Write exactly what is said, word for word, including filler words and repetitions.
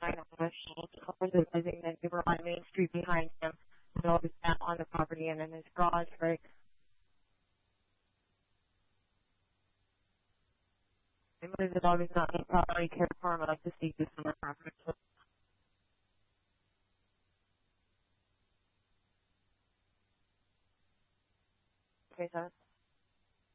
nine on the callers advising that they were on Main Street behind him and all was down on the property and in his garage, right? And what if the dog is not being properly cared for? I would like to see this on the property. Okay, so